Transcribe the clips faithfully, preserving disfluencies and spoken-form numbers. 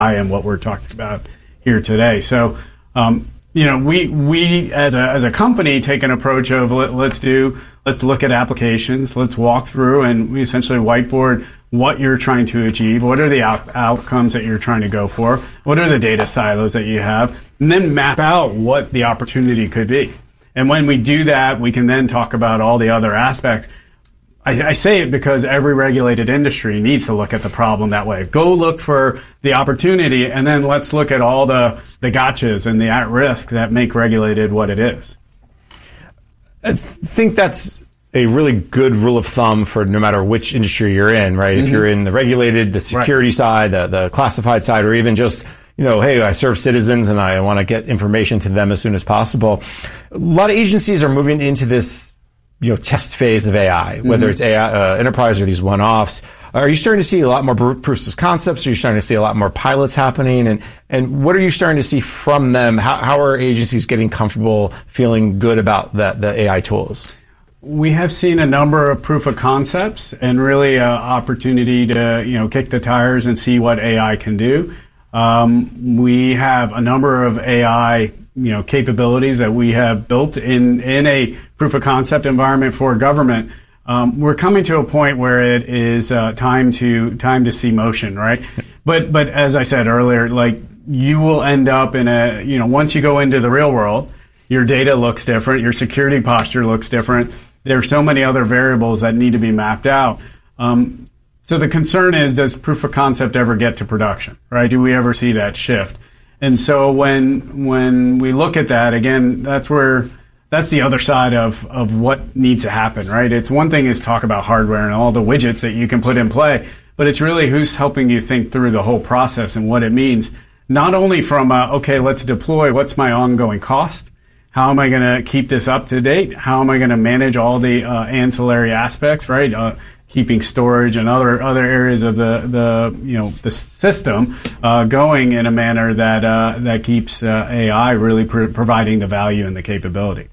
and what we're talking about here today. So, um, you know, we we as a as a company take an approach of let, let's do let's look at applications, let's walk through, and we essentially whiteboard what you're trying to achieve, what are the out- outcomes that you're trying to go for, what are the data silos that you have, and then map out what the opportunity could be. And when we do that, we can then talk about all the other aspects. I, I say it because every regulated industry needs to look at the problem that way. Go look for the opportunity, and then let's look at all the, the gotchas and the at-risk that make regulated what it is. I think that's a really good rule of thumb for no matter which industry you're in, right? Mm-hmm. If you're in the regulated, the security right. side, the, the classified side, or even just, you know, hey, I serve citizens and I want to get information to them as soon as possible. A lot of agencies are moving into this, you know, test phase of A I, whether mm-hmm. it's A I, uh, enterprise or these one-offs. Are you starting to see a lot more proofs of concepts? Are you starting to see a lot more pilots happening? And, and what are you starting to see from them? How, how are agencies getting comfortable, feeling good about that, the A I tools? We have seen a number of proof of concepts and really an opportunity to, you know, kick the tires and see what A I can do. Um, we have a number of A I, you know, capabilities that we have built in, in a proof of concept environment for government. Um, we're coming to a point where it is uh, time to time to see motion, right? But but as I said earlier, like you will end up in a, you know, once you go into the real world, your data looks different, your security posture looks different. There are so many other variables that need to be mapped out. Um, so the concern is, does proof of concept ever get to production, right? Do we ever see that shift? And so when when we look at that, again, that's where that's the other side of, of what needs to happen, right? It's one thing is talk about hardware and all the widgets that you can put in play, but it's really who's helping you think through the whole process and what it means. Not only from, uh, okay, let's deploy, what's my ongoing cost? How am I going to keep this up to date? How am I going to manage all the uh, ancillary aspects, right? Uh, keeping storage and other other areas of the, the you know the system uh, going in a manner that uh, that keeps uh, A I really pr- providing the value and the capability.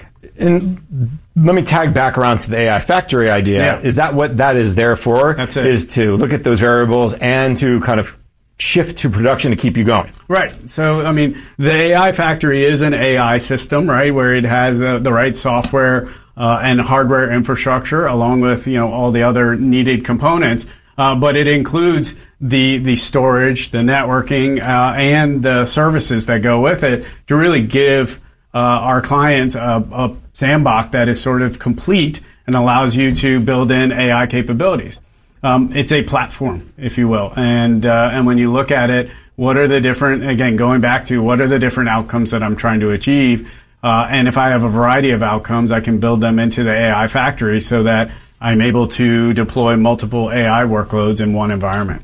And let me tag back around to the A I factory idea. Yeah. Is that what that is there for? That's it. Is to look at those variables and to kind of shift to production to keep you going. Right. So, I mean, the A I factory is an A I system, right, where it has uh, the right software uh, and hardware infrastructure along with, you know, all the other needed components. Uh, but it includes the the storage, the networking, uh, and the services that go with it to really give uh, our clients a, a sandbox that is sort of complete and allows you to build in A I capabilities. Um, it's a platform, if you will. And uh, and when you look at it, what are the different, again, going back to what are the different outcomes that I'm trying to achieve? Uh, and if I have a variety of outcomes, I can build them into the A I factory so that I'm able to deploy multiple A I workloads in one environment.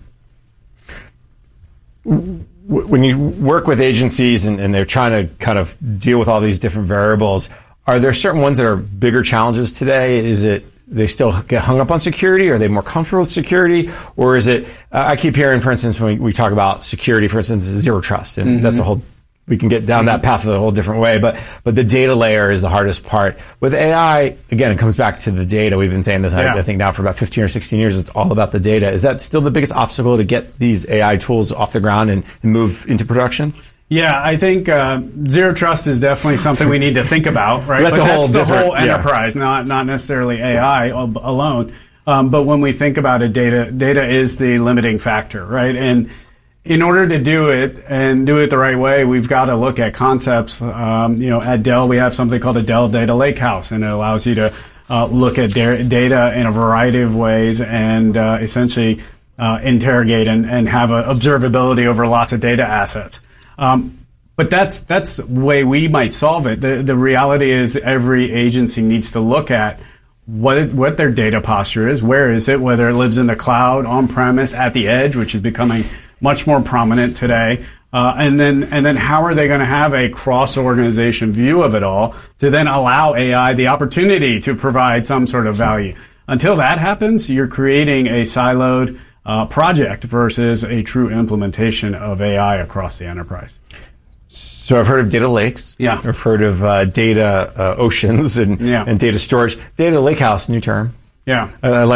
When you work with agencies and, and they're trying to kind of deal with all these different variables, are there certain ones that are bigger challenges today? Is it they still get hung up on security? Are they more comfortable with security? Or is it, uh, I keep hearing, for instance, when we, we talk about security, for instance, zero trust. And mm-hmm. that's a whole, we can get down that path a whole different way. But but the data layer is the hardest part. With A I, again, it comes back to the data. We've been saying this, yeah. I, I think, now for about fifteen or sixteen years. It's all about the data. Is that still the biggest obstacle to get these A I tools off the ground and, and move into production? Yeah, I think uh, zero trust is definitely something we need to think about, right? That's, but a whole that's the whole yeah. enterprise, not not necessarily A I alone. Um, but when we think about it, data data is the limiting factor, right? And in order to do it and do it the right way, we've got to look at concepts. Um, you know, at Dell, we have something called a Dell Data Lakehouse, and it allows you to uh, look at da- data in a variety of ways and uh, essentially uh, interrogate and, and have a observability over lots of data assets. Um, but that's that's the way we might solve it. The the reality is every agency needs to look at what it, what their data posture is, where is it, whether it lives in the cloud, on-premise, at the edge, which is becoming much more prominent today, uh, and then and then how are they going to have a cross-organization view of it all to then allow A I the opportunity to provide some sort of value. Until that happens, you're creating a siloed Uh, project versus a true implementation of A I across the enterprise. So I've heard of data lakes. Yeah. I've heard of uh, data uh, oceans and, yeah. and data storage. Data lakehouse, new term. Yeah. Uh, I like it.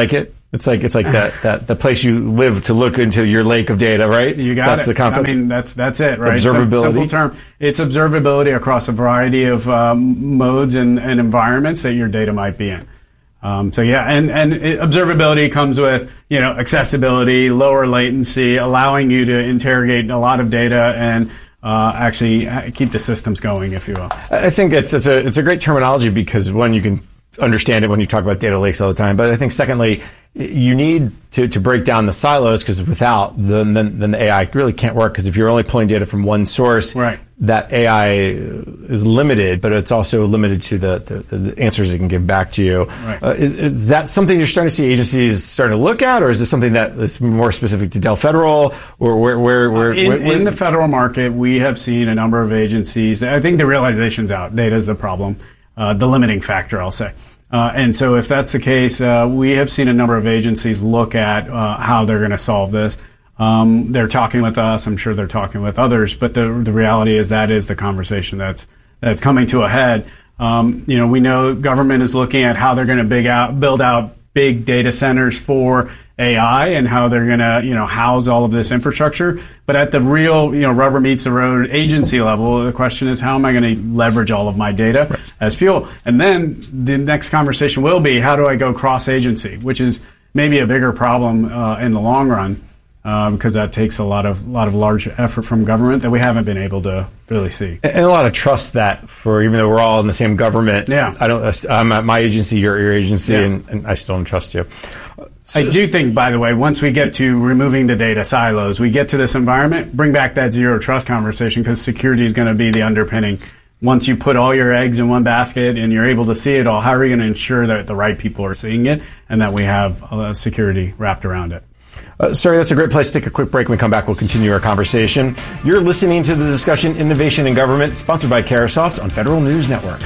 It's like it's like that, that the place you live to look into your lake of data, right? You got that's it. the concept. I mean, that's that's it, right? Observability. Simple term. It's observability across a variety of um, modes and, and environments that your data might be in. Um, so yeah, and and it, observability comes with you know accessibility, lower latency, allowing you to interrogate a lot of data and uh, actually keep the systems going, if you will. I think it's it's a it's a great terminology because one, you can understand it when you talk about data lakes all the time, but I think secondly, you need to, to break down the silos because without then, then then the A I really can't work because if you're only pulling data from one source, right. that A I is limited, but it's also limited to the, the, the answers it can give back to you. Right. Uh, is, is that something you're starting to see agencies starting to look at, or is this something that is more specific to Dell Federal, or where where where, in, where, where in the federal market, we have seen a number of agencies. I think the realization's out. Data is the problem, uh, the limiting factor, I'll say. Uh, and so if that's the case, uh, we have seen a number of agencies look at uh, how they're going to solve this. Um, they're talking with us. I'm sure they're talking with others. But the the reality is that is the conversation that's that's coming to a head. Um, you know, we know government is looking at how they're going to big out, build out big data centers for A I and how they're going to, you know, house all of this infrastructure. But at the real, you know, rubber meets the road agency level, the question is, how am I going to leverage all of my data right. as fuel? And then the next conversation will be, how do I go cross-agency, which is maybe a bigger problem uh, in the long run. Um, because that takes a lot of lot of large effort from government that we haven't been able to really see, and a lot of trust that for even though we're all in the same government. Yeah, I don't. I'm at my agency, you're at your agency, yeah. and, and I still don't trust you. So, I do think, by the way, once we get to removing the data silos, we get to this environment, bring back that zero trust conversation because security is going to be the underpinning. Once you put all your eggs in one basket and you're able to see it all, how are you going to ensure that the right people are seeing it and that we have uh, security wrapped around it? Uh, sorry, that's a great place to take a quick break. When we come back, we'll continue our conversation. You're listening to the discussion Innovation in Government, sponsored by Carahsoft on Federal News Network.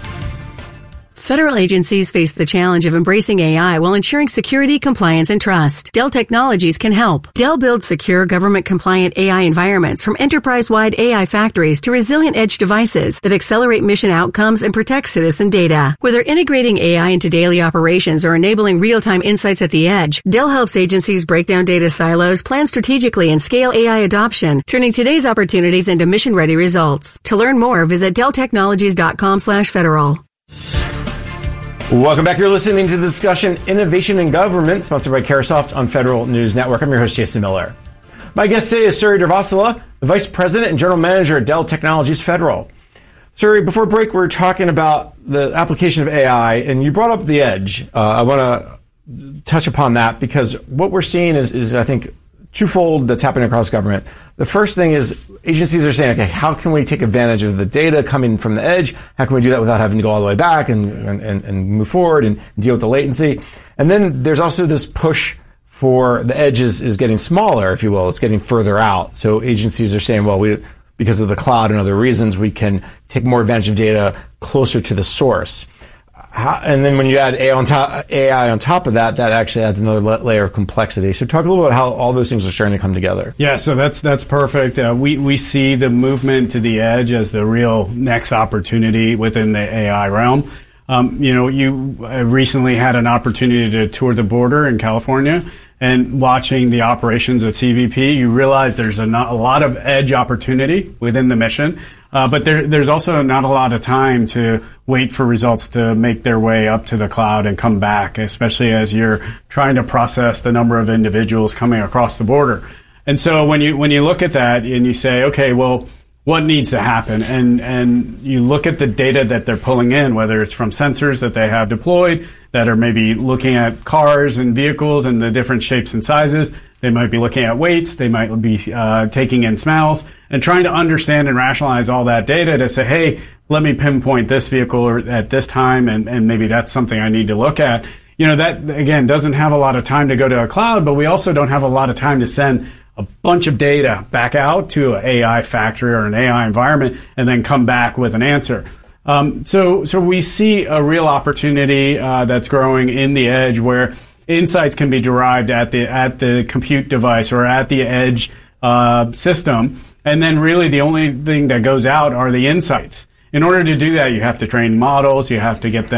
Federal agencies face the challenge of embracing A I while ensuring security, compliance, and trust. Dell Technologies can help. Dell builds secure, government-compliant A I environments from enterprise-wide A I factories to resilient edge devices that accelerate mission outcomes and protect citizen data. Whether integrating A I into daily operations or enabling real-time insights at the edge, Dell helps agencies break down data silos, plan strategically, and scale A I adoption, turning today's opportunities into mission-ready results. To learn more, visit dell technologies dot com slash federal. Welcome back. You're listening to the discussion Innovation in Government, sponsored by Carahsoft on Federal News Network. I'm your host, Jason Miller. My guest today is Suri Durvasula, the Vice President and General Manager at Dell Technologies Federal. Suri, before break, we were talking about the application of A I, and you brought up the edge. Uh, I want to touch upon that because what we're seeing is, is, I think, twofold that's happening across government. The first thing is agencies are saying, okay, how can we take advantage of the data coming from the edge? How can we do that without having to go all the way back and, and, and move forward and deal with the latency? And then there's also this push for the edge is, is getting smaller, if you will. It's getting further out. So agencies are saying, well, we, because of the cloud and other reasons, we can take more advantage of data closer to the source. How, and then when you add A I, on top, A I on top of that, that actually adds another la- layer of complexity. So talk a little about how all those things are starting to come together. Yeah, so that's that's perfect. Uh, we, we see the movement to the edge as the real next opportunity within the A I realm. Um, you know, you recently had an opportunity to tour the border in California, and watching the operations at C B P, you realize there's a, not, a lot of edge opportunity within the mission. Uh, but there, there's also not a lot of time to wait for results to make their way up to the cloud and come back, especially as you're trying to process the number of individuals coming across the border. And so when you when you look at that and you say, okay, well, what needs to happen? And and you look at the data that they're pulling in, whether it's from sensors that they have deployed that are maybe looking at cars and vehicles and the different shapes and sizes. They might be looking at weights. They might be uh, taking in smells and trying to understand and rationalize all that data to say, hey, let me pinpoint this vehicle at this time, and, and maybe that's something I need to look at. You know, that, again, doesn't have a lot of time to go to a cloud, but we also don't have a lot of time to send a bunch of data back out to an A I factory or an A I environment and then come back with an answer. Um, so, so we see a real opportunity uh, that's growing in the edge where insights can be derived at the at the compute device or at the edge uh, system, and then really the only thing that goes out are the insights. In order to do that, you have to train models, you have to get them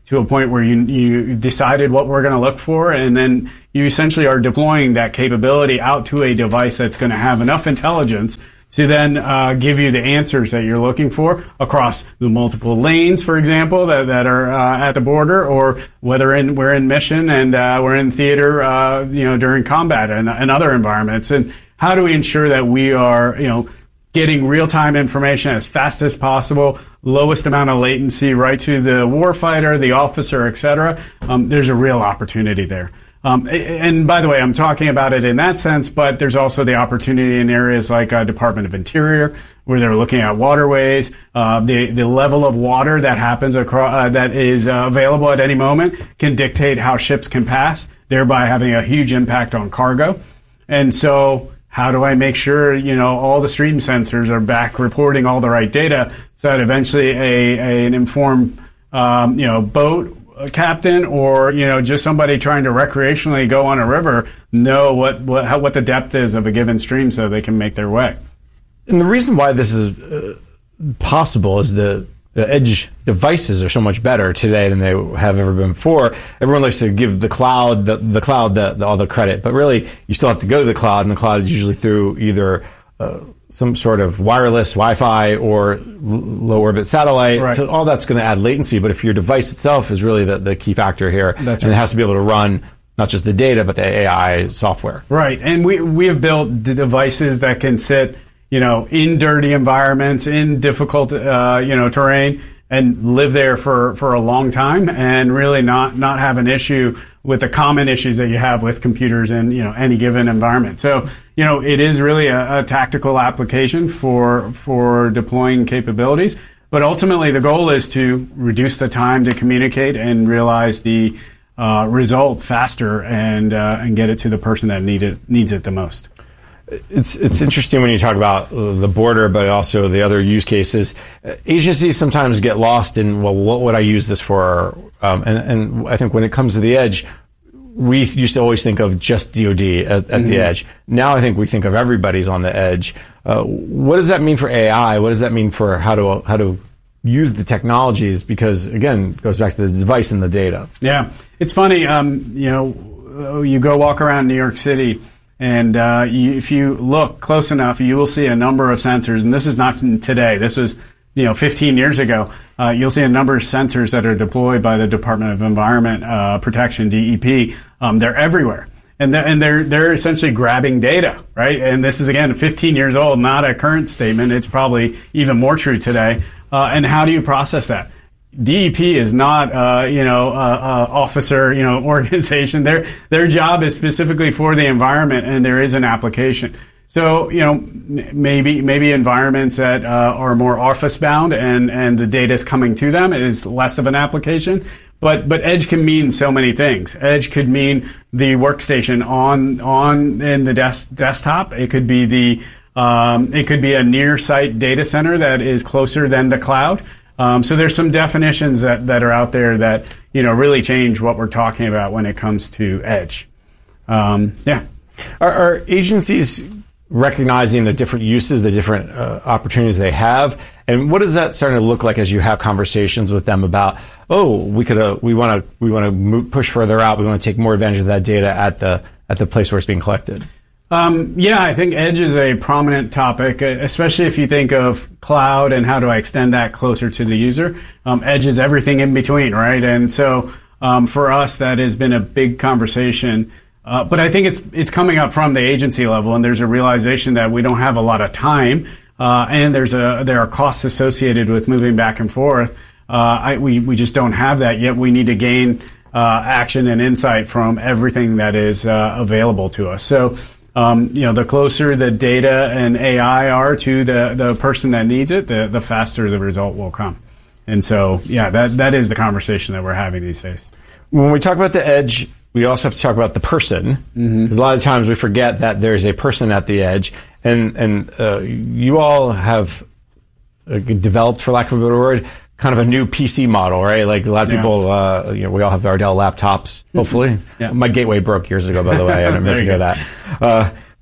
to a point where you you decided what we're going to look for, and then you essentially are deploying that capability out to a device that's going to have enough intelligence to then uh, give you the answers that you're looking for across the multiple lanes, for example, that, that are uh, at the border, or whether in, we're in mission and uh, we're in theater, uh, you know, during combat and, and other environments. And how do we ensure that we are, you know, getting real-time information as fast as possible, lowest amount of latency right to the warfighter, the officer, et cetera? Um, there's a real opportunity there. Um, and by the way, I'm talking about it in that sense, but there's also the opportunity in areas like uh, Department of Interior, where they're looking at waterways, uh, the the level of water that happens across uh, that is uh, available at any moment can dictate how ships can pass, thereby having a huge impact on cargo. And so, how do I make sure, you know, all the stream sensors are back reporting all the right data so that eventually a, a an informed, um, you know, boat captain or, you know, just somebody trying to recreationally go on a river know what what, how, what the depth is of a given stream so they can make their way. And the reason why this is uh, possible is the, the edge devices are so much better today than they have ever been before. Everyone likes to give the cloud the, the cloud the, the, all the credit, but really you still have to go to the cloud, and the cloud is usually through either uh, some sort of wireless Wi-Fi or low orbit satellite. Right. So all that's going to add latency, but if your device itself is really the, the key factor here, That's and right. it has to be able to run not just the data, but the A I software. Right. And we, we have built the devices that can sit, you know, in dirty environments, in difficult, uh, you know, terrain, and live there for, for a long time and really not, not have an issue with the common issues that you have with computers in, you know, any given environment. So, you know, it is really a, a tactical application for, for deploying capabilities. But ultimately, the goal is to reduce the time to communicate and realize the uh, result faster and uh, and get it to the person that need it, needs it the most. It's it's interesting when you talk about the border, but also the other use cases. Agencies sometimes get lost in, well, what would I use this for? Um, and, and I think when it comes to the edge, we used to always think of just D O D at, at mm-hmm. the edge. Now I think we think of everybody's on the edge. Uh, what does that mean for A I? What does that mean for how to how to use the technologies? Because again, it goes back to the device and the data. Yeah, it's funny. Um, you know, you go walk around New York City, and uh, you, if you look close enough, you will see a number of sensors. And this is not today. This was, you know, fifteen years ago. Uh, you'll see a number of sensors that are deployed by the Department of Environment uh, Protection, D E P. Um, they're everywhere, and they're, and they're they're essentially grabbing data, right? And this is again fifteen years old, not a current statement. It's probably even more true today. Uh, and how do you process that? D E P is not, uh, you know, uh, uh, officer, you know, organization. Their their job is specifically for the environment, and there is an application. So, you know, maybe maybe environments that uh, are more office bound and, and the data is coming to them is less of an application. But but edge can mean so many things. Edge could mean the workstation on on in the desk, desktop. It could be the um, it could be a near site data center that is closer than the cloud. Um, so there's some definitions that, that are out there that, you know, really change what we're talking about when it comes to edge. Um, yeah. Are, are agencies recognizing the different uses, the different uh, opportunities they have, and what is that starting to look like as you have conversations with them about, oh, we could, uh, we want to, we want to push further out, we want to take more advantage of that data at the at the place where it's being collected? Um, yeah, I think edge is a prominent topic, especially if you think of cloud and how do I extend that closer to the user. Um, edge is everything in between, right? And so um, for us, that has been a big conversation. Uh, but I think it's it's coming up from the agency level, and there's a realization that we don't have a lot of time, uh, and there's a there are costs associated with moving back and forth. Uh, I, we we just don't have that yet. We need to gain uh, action and insight from everything that is uh, available to us. So. Um, you know, the closer the data and A I are to the, the person that needs it, the, the faster the result will come. And so, yeah, that that is the conversation that we're having these days. When we talk about the edge, we also have to talk about the person. Mm-hmm. Because a lot of times we forget that there's a person at the edge. And, and uh, you all have uh, developed, for lack of a better word, kind of a new P C model, right? Like a lot of people, yeah. uh, you know, we all have our Dell laptops, hopefully. Yeah. My Gateway broke years ago, by the way. I don't know if you know that. Uh,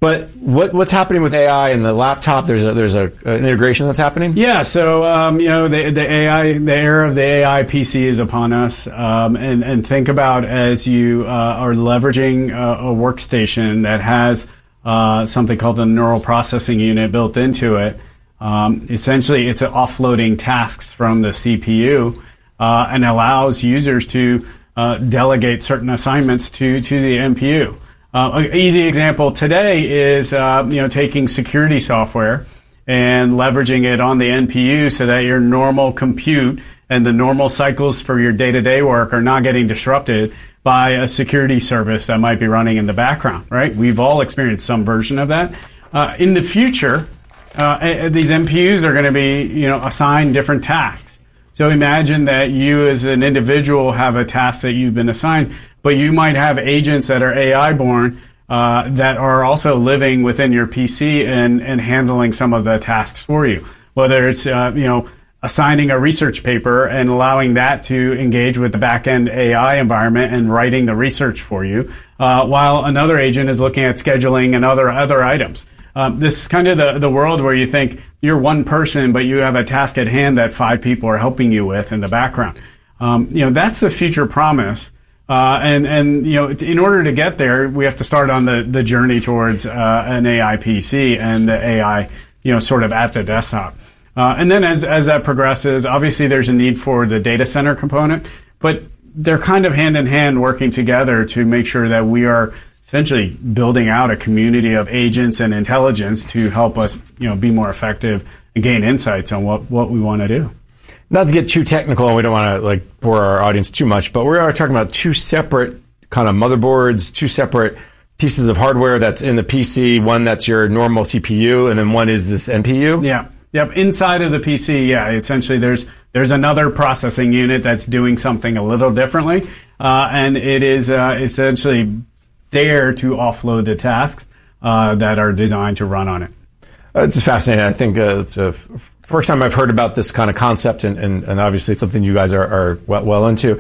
But what what's happening with A I in the laptop? There's a, there's a, an integration that's happening. Yeah, so um, you know the the A I the era of the A I P C is upon us, um, and and think about as you uh, are leveraging a, a workstation that has uh, something called a neural processing unit built into it. Um, essentially, it's offloading tasks from the C P U uh, and allows users to uh, delegate certain assignments to to the N P U. Uh, an easy example today is uh, you know taking security software and leveraging it on the N P U so that your normal compute and the normal cycles for your day-to-day work are not getting disrupted by a security service that might be running in the background, right? We've all experienced some version of that. Uh, in the future, uh, these N P Us are going to be you know assigned different tasks. So imagine that you as an individual have a task that you've been assigned, but you might have agents that are A I-born uh, that are also living within your P C and, and handling some of the tasks for you. Whether it's uh, you know assigning a research paper and allowing that to engage with the back-end A I environment and writing the research for you, uh, while another agent is looking at scheduling and other other items. Um, this is kind of the, the world where you think you're one person, but you have a task at hand that five people are helping you with in the background. Um, you know, that's the future promise. Uh, and, and, you know, in order to get there, we have to start on the, the journey towards uh, an A I P C and the A I, you know, sort of at the desktop. Uh, and then as, as that progresses, obviously there's a need for the data center component, but they're kind of hand in hand working together to make sure that we are essentially building out a community of agents and intelligence to help us, you know, be more effective and gain insights on what, what we want to do. Not to get too technical, and we don't want to like bore our audience too much, but we are talking about two separate kind of motherboards, two separate pieces of hardware that's in the P C. One that's your normal C P U, and then one is this N P U. Yeah. Yep. Inside of the P C, yeah, essentially there's there's another processing unit that's doing something a little differently, uh, and it is uh, essentially there to offload the tasks uh, that are designed to run on it. Uh, it's fascinating. I think uh, it's a f- first time I've heard about this kind of concept, and, and, and obviously it's something you guys are, are well, well into.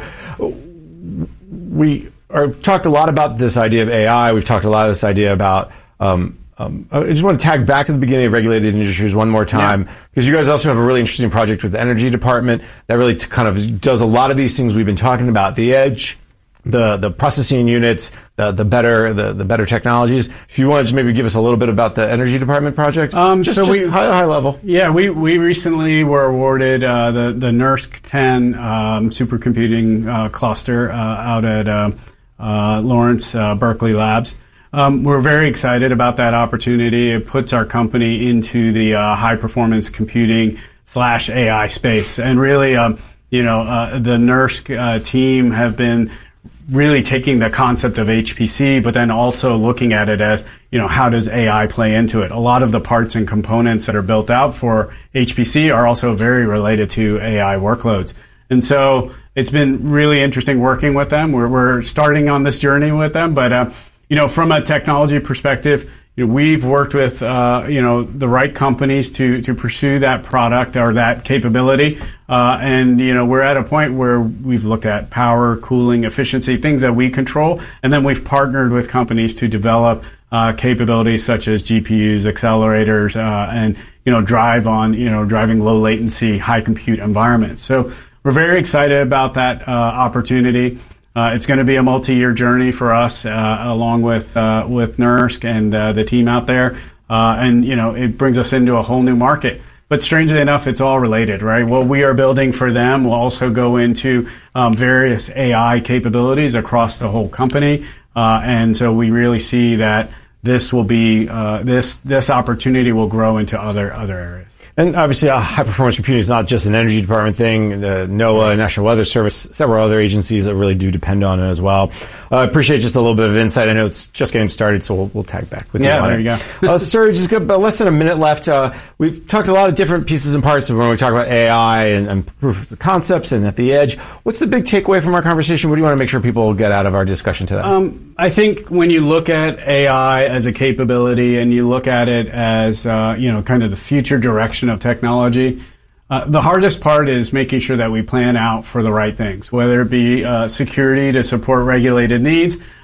We are, talked a lot about this idea of A I. We've talked a lot of this idea about um, Um, I just want to tag back to the beginning of Regulated Industries one more time, yeah. because you guys also have a really interesting project with the Energy Department that really t- kind of does a lot of these things we've been talking about: the edge, the the processing units, the the better the, the better technologies. If you want to just maybe give us a little bit about the Energy Department project, um, just, so just we, high high level. Yeah, we we recently were awarded uh, the the NERSC ten um, supercomputing uh, cluster uh, out at uh, uh, Lawrence uh, Berkeley Labs. Um, we're very excited about that opportunity. It puts our company into the uh, high-performance computing slash A I space. And really, um, you know, uh, the NERSC uh, team have been really taking the concept of H P C, but then also looking at it as, you know, how does A I play into it? A lot of the parts and components that are built out for H P C are also very related to A I workloads. And so it's been really interesting working with them. We're, we're starting on this journey with them, but uh, you know, from a technology perspective, you know, we've worked with, uh, you know, the right companies to, to pursue that product or that capability. Uh, and, you know, we're at a point where we've looked at power, cooling, efficiency, things that we control. And then we've partnered with companies to develop uh, capabilities such as G P Us, accelerators, uh, and, you know, drive on, you know, driving low latency, high compute environments. So we're very excited about that uh, opportunity. Uh, it's going to be a multi-year journey for us, uh, along with uh, with NERSC and uh, the team out there, uh, and you know it brings us into a whole new market. But strangely enough, it's all related, right? What we are building for them will also go into um, various A I capabilities across the whole company, uh, and so we really see that this will be uh, this this opportunity will grow into other other areas. And obviously, uh, high-performance computing is not just an Energy Department thing. The NOAA, National Weather Service, several other agencies that really do depend on it as well. I uh, appreciate just a little bit of insight. I know it's just getting started, so we'll, we'll tag back with yeah, you on there it. you go. uh, sir, just got about less than a minute left. Uh, we've talked a lot of different pieces and parts of when we talk about A I and, and proof of concepts and at the edge. What's the big takeaway from our conversation? What do you want to make sure people get out of our discussion today? Um, I think when you look at A I as a capability and you look at it as uh, you know, kind of the future direction of technology, Uh, the hardest part is making sure that we plan out for the right things, whether it be uh, security to support regulated needs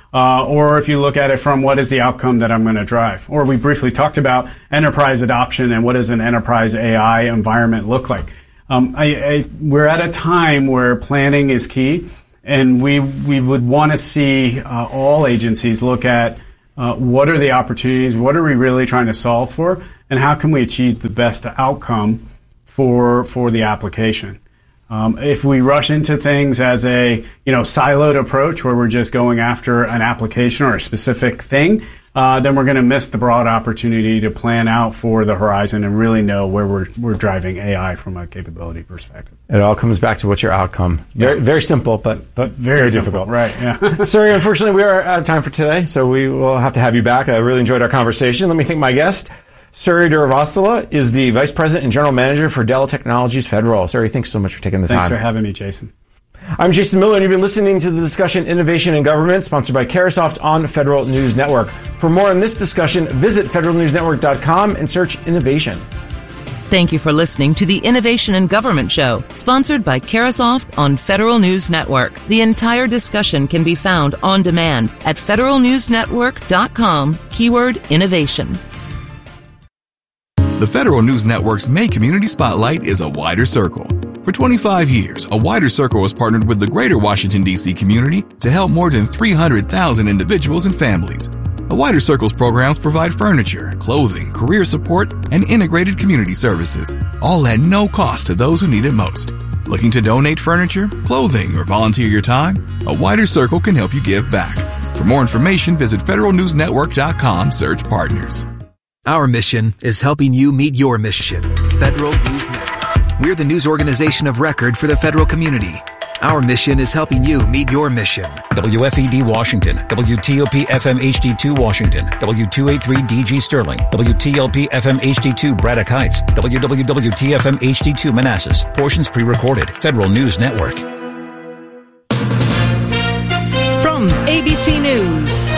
Uh, or if you look at it from what is the outcome that I'm going to drive. Or we briefly talked about enterprise adoption and what does an enterprise A I environment look like. Um, I, I, we're at a time where planning is key, and we we would want to see uh, all agencies look at uh, what are the opportunities, what are we really trying to solve for, and how can we achieve the best outcome for for the application. Um, if we rush into things as a you know siloed approach where we're just going after an application or a specific thing, uh, then we're going to miss the broad opportunity to plan out for the horizon and really know where we're we're driving A I from a capability perspective. It all comes back to what's your outcome. Very, Yeah. very simple, but but very, Very difficult. simple, right? Yeah. Suri, unfortunately, we are out of time for today, so we will have to have you back. I really enjoyed our conversation. Let me thank my guest. Suri Durvasula is the Vice President and General Manager for Dell Technologies Federal. Suri, thanks so much for taking the Thanks time. for having me, Jason. I'm Jason Miller, and you've been listening to the discussion Innovation in Government, sponsored by Carahsoft on Federal News Network. For more on this discussion, visit federal news network dot com and search innovation. Thank you for listening to the Innovation in Government Show, sponsored by Carahsoft on Federal News Network. The entire discussion can be found on demand at federal news network dot com, keyword innovation. The Federal News Network's May Community Spotlight is a wider circle. For twenty-five years, A Wider Circle has partnered with the greater Washington, D C community to help more than three hundred thousand individuals and families. A Wider Circle's programs provide furniture, clothing, career support, and integrated community services, all at no cost to those who need it most. Looking to donate furniture, clothing, or volunteer your time? A Wider Circle can help you give back. For more information, visit federal news network dot com, search partners. Our mission is helping you meet your mission. Federal News Network. We're the news organization of record for the federal community. Our mission is helping you meet your mission. W F E D Washington, W T O P F M H D two Washington, W two eighty-three D G Sterling, W T L P F M H D two Braddock Heights, W W W T F M H D two Manassas. Portions pre-recorded. Federal News Network. From A B C News,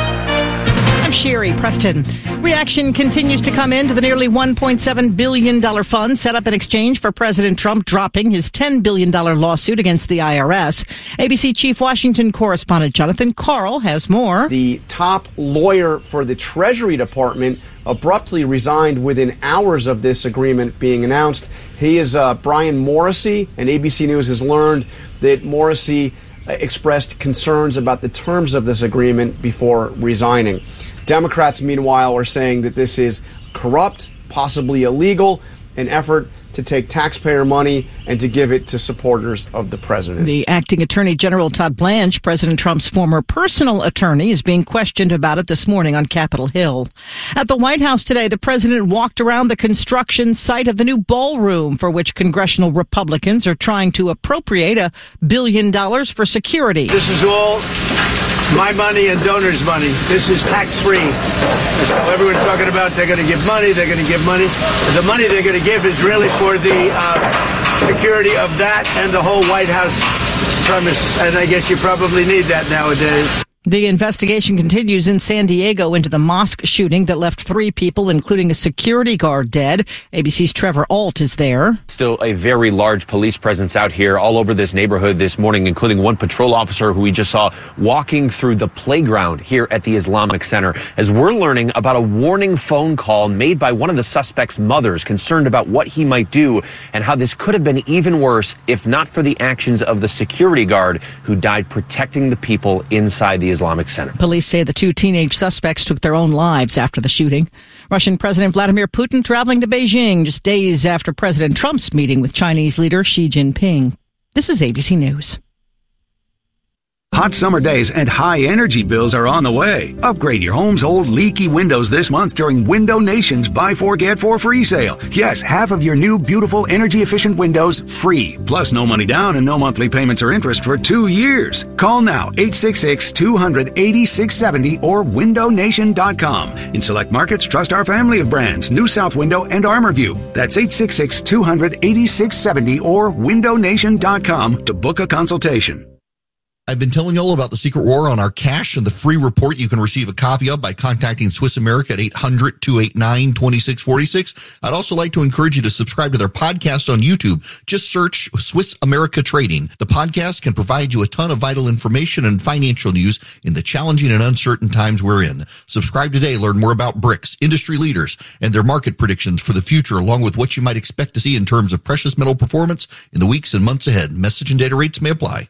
I'm Sherry Preston. Reaction continues to come in to the nearly one point seven billion dollars fund set up in exchange for President Trump dropping his ten billion dollars lawsuit against the I R S. A B C Chief Washington correspondent Jonathan Karl has more. The top lawyer for the Treasury Department abruptly resigned within hours of this agreement being announced. He is uh, Brian Morrissey, and A B C News has learned that Morrissey uh, expressed concerns about the terms of this agreement before resigning. Democrats, meanwhile, are saying that this is corrupt, possibly illegal, an effort to take taxpayer money and to give it to supporters of the president. The acting attorney general, Todd Blanche, President Trump's former personal attorney, is being questioned about it this morning on Capitol Hill. At the White House today, the president walked around the construction site of the new ballroom for which congressional Republicans are trying to appropriate a billion dollars for security. This is all my money and donors' money. This is tax-free. So everyone's talking about they're going to give money, they're going to give money. The money they're going to give is really for the uh, security of that and the whole White House premises. And I guess you probably need that nowadays. The investigation continues in San Diego into the mosque shooting that left three people, including a security guard, dead. A B C's Trevor Ault is there. Still a very large police presence out here all over this neighborhood this morning, including one patrol officer who we just saw walking through the playground here at the Islamic Center, as we're learning about a warning phone call made by one of the suspect's mothers concerned about what he might do and how this could have been even worse if not for the actions of the security guard who died protecting the people inside the Islamic Center. Police say the two teenage suspects took their own lives after the shooting. Russian President Vladimir Putin traveling to Beijing just days after President Trump's meeting with Chinese leader Xi Jinping. This is A B C News. Hot summer days and high energy bills are on the way. Upgrade your home's old leaky windows this month during Window Nation's Buy Four Get Four free sale. Yes, half of your new beautiful energy efficient windows free. Plus no money down and no monthly payments or interest for two years. Call now eight six six, two hundred, eighty-six seventy or window nation dot com. In select markets, trust our family of brands, New South Window and ArmorView. That's eight six six, two hundred, eighty-six seventy or window nation dot com to book a consultation. I've been telling you all about the Secret War on our cash and the free report you can receive a copy of by contacting Swiss America at eight hundred, two eight nine, two six four six. I'd also like to encourage you to subscribe to their podcast on YouTube. Just search Swiss America Trading. The podcast can provide you a ton of vital information and financial news in the challenging and uncertain times we're in. Subscribe today. Learn more about B R I C S, industry leaders, and their market predictions for the future, along with what you might expect to see in terms of precious metal performance in the weeks and months ahead. Message and data rates may apply.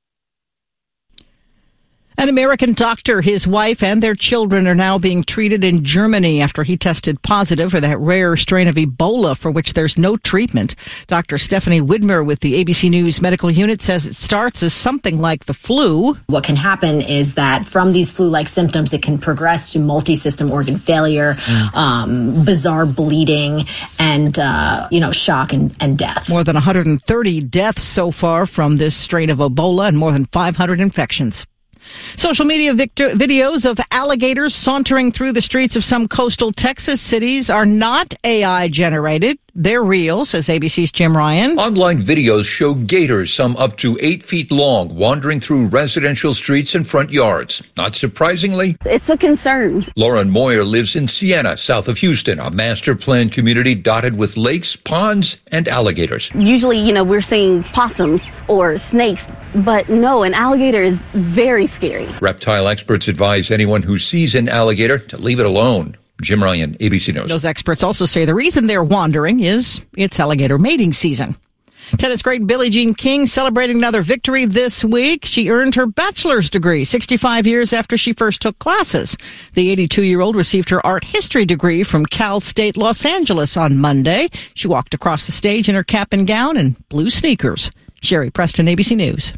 An American doctor, his wife, and their children are now being treated in Germany after he tested positive for that rare strain of Ebola for which there's no treatment. Doctor Stephanie Widmer with the A B C News Medical Unit says it starts as something like the flu. What can happen is that from these flu-like symptoms, it can progress to multi-system organ failure, mm. um, bizarre bleeding, and, uh, you know, shock and, and death. More than one hundred thirty deaths so far from this strain of Ebola and more than five hundred infections. Social media victor- videos of alligators sauntering through the streets of some coastal Texas cities are not A I generated. They're real, says A B C's Jim Ryan. Online videos show gators, some up to eight feet long, wandering through residential streets and front yards. Not surprisingly, it's a concern. Lauren Moyer lives in Siena, south of Houston, a master planned community dotted with lakes, ponds, and alligators. Usually, you know, we're seeing possums or snakes, but no, an alligator is very scary. Reptile experts advise anyone who sees an alligator to leave it alone. Jim Ryan, A B C News. Those experts also say the reason they're wandering is it's alligator mating season. Tennis great Billie Jean King celebrating another victory this week. She earned her bachelor's degree sixty-five years after she first took classes. The eighty-two-year-old received her art history degree from Cal State Los Angeles on Monday. She walked across the stage in her cap and gown and blue sneakers. Sherry Preston, A B C News.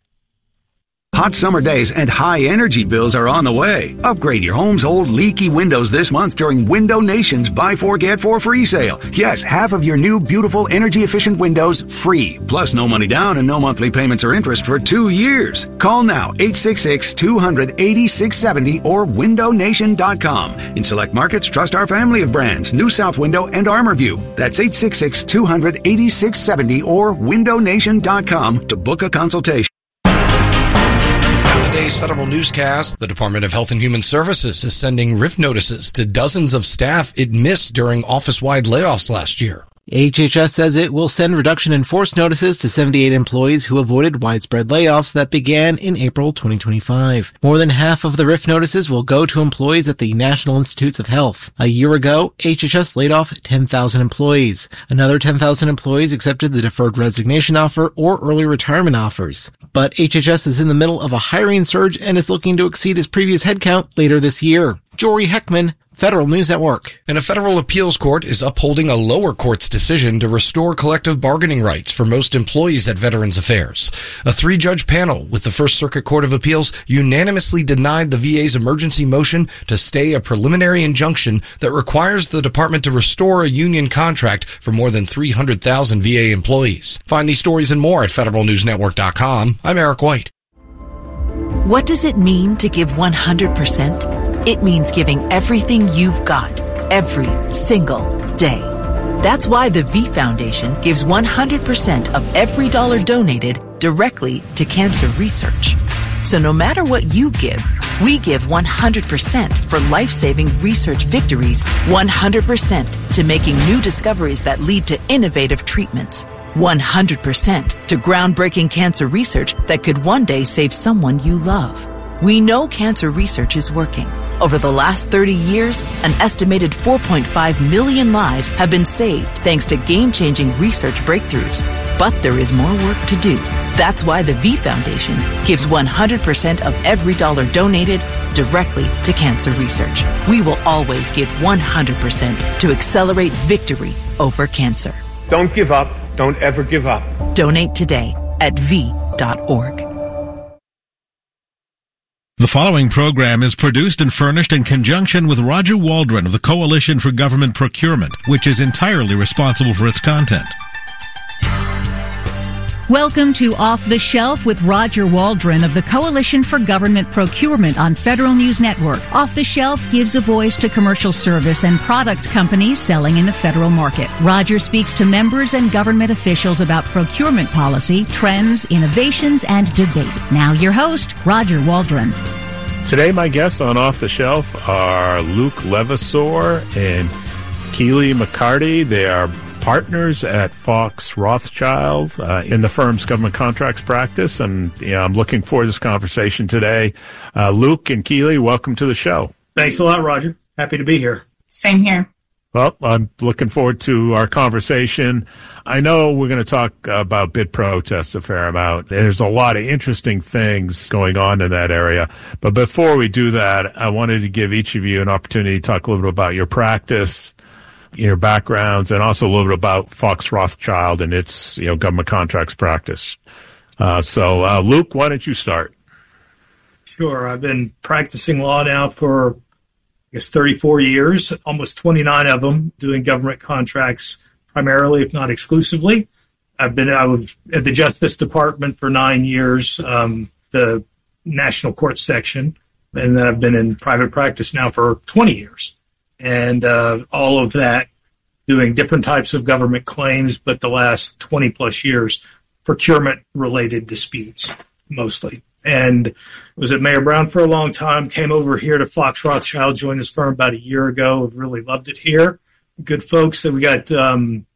Hot summer days and high energy bills are on the way. Upgrade your home's old leaky windows this month during Window Nation's Buy Four Get Four free sale. Yes, half of your new beautiful energy efficient windows free. Plus no money down and no monthly payments or interest for two years. Call now eight six six, two hundred, eighty-six seventy or window nation dot com. In select markets, trust our family of brands, New South Window and ArmorView. That's eight six six, two hundred, eighty-six seventy or window nation dot com to book a consultation. Today's federal newscast, the Department of Health and Human Services is sending R I F notices to dozens of staff it missed during office-wide layoffs last year. H H S says it will send reduction in force notices to seventy-eight employees who avoided widespread layoffs that began in April twenty twenty-five. More than half of the R I F notices will go to employees at the National Institutes of Health. A year ago, H H S laid off ten thousand employees. Another ten thousand employees accepted the deferred resignation offer or early retirement offers. But H H S is in the middle of a hiring surge and is looking to exceed its previous headcount later this year. Jory Heckman, Federal News Network. And a federal appeals court is upholding a lower court's decision to restore collective bargaining rights for most employees at Veterans Affairs. A three-judge panel with the First Circuit Court of Appeals unanimously denied the V A's emergency motion to stay a preliminary injunction that requires the department to restore a union contract for more than three hundred thousand V A employees. Find these stories and more at federal news network dot com. I'm Eric White. What does it mean to give one hundred percent? It means giving everything you've got, every single day. That's why the V Foundation gives one hundred percent of every dollar donated directly to cancer research. So no matter what you give, we give one hundred percent for life-saving research victories, one hundred percent to making new discoveries that lead to innovative treatments, one hundred percent to groundbreaking cancer research that could one day save someone you love. We know cancer research is working. Over the last thirty years, an estimated four point five million lives have been saved thanks to game-changing research breakthroughs. But there is more work to do. That's why the V Foundation gives one hundred percent of every dollar donated directly to cancer research. We will always give one hundred percent to accelerate victory over cancer. Don't give up. Don't ever give up. Donate today at v dot org. The following program is produced and furnished in conjunction with Roger Waldron of the Coalition for Government Procurement, which is entirely responsible for its content. Welcome to Off the Shelf with Roger Waldron of the Coalition for Government Procurement on Federal News Network. Off the Shelf gives a voice to commercial service and product companies selling in the federal market. Roger speaks to members and government officials about procurement policy, trends, innovations, and debates. Now your host, Roger Waldron. Today my guests on Off the Shelf are Luke Levasseur and Keely McCarty. They are partners at Fox Rothschild uh, in the firm's government contracts practice, and you know, I'm looking forward to this conversation today. Uh, Luke and Keely, welcome to the show. Thanks a lot, Roger. Happy to be here. Same here. Well, I'm looking forward to our conversation. I know we're going to talk about bid protests a fair amount. There's a lot of interesting things going on in that area. But before we do that, I wanted to give each of you an opportunity to talk a little bit about your practice, your backgrounds, and also a little bit about Fox Rothschild and its, you know, government contracts practice. Uh, so, uh, Luke, why don't you start? Sure. I've been practicing law now for, I guess, thirty-four years, almost twenty-nine of them doing government contracts primarily, if not exclusively. I've been I was at the Justice Department for nine years, um, the National Court section, and then I've been in private practice now for twenty years. And uh, all of that doing different types of government claims, but the last twenty plus years, procurement-related disputes mostly. And was at Mayor Brown for a long time, came over here to Fox Rothschild, joined his firm about a year ago. I've really loved it here. Good folks. That we got um,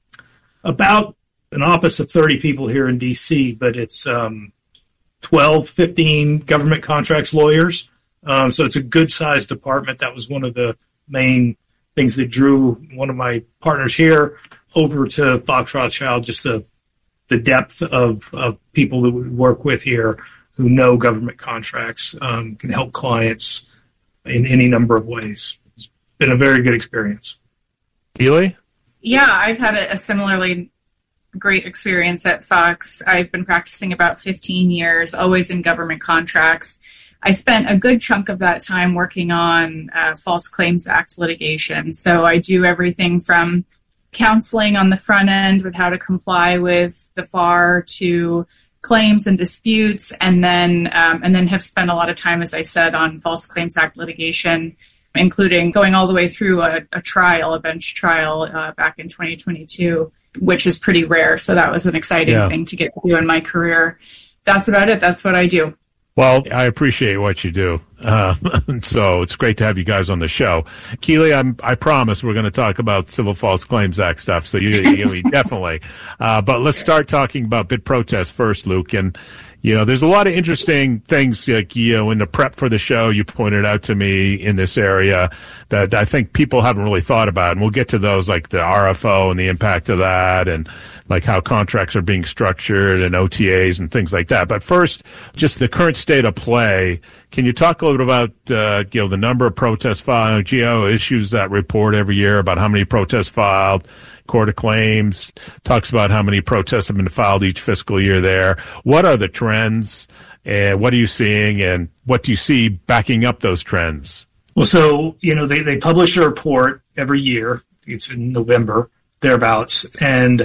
about an office of thirty people here in D C, but it's um, twelve, fifteen government contracts lawyers. Um, so it's a good-sized department. That was one of the main things that drew one of my partners here over to Fox Rothschild, just the the depth of, of people that we work with here who know government contracts, um, can help clients in any number of ways. It's been a very good experience. Keely? Yeah, I've had a, a similarly great experience at Fox. I've been practicing about fifteen years, always in government contracts. I spent a good chunk of that time working on uh, False Claims Act litigation. So I do everything from counseling on the front end with how to comply with the F A R to claims and disputes, and then um, and then have spent a lot of time, as I said, on False Claims Act litigation, including going all the way through a, a trial, a bench trial uh, back in twenty twenty-two, which is pretty rare. So that was an exciting yeah. thing to get to do in my career. That's about it. That's what I do. Well, I appreciate what you do. Uh, so it's great to have you guys on the show. Keely, I'm, I promise we're going to talk about Civil False Claims Act stuff. So you, you definitely. Uh, but let's start talking about bid protests first, Luke. And, you know, there's a lot of interesting things, like, you know, in the prep for the show, you pointed out to me in this area that I think people haven't really thought about. And we'll get to those, like the R F O and the impact of that, and like how contracts are being structured and O T As and things like that. But first, just the current state of play. Can you talk a little bit about, uh, you know, the number of protests filed? G A O issues that report every year about how many protests filed. Court of Claims talks about how many protests have been filed each fiscal year there. What are the trends, and what are you seeing, and what do you see backing up those trends? Well, so, you know, they, they publish a report every year. It's in November, thereabouts. And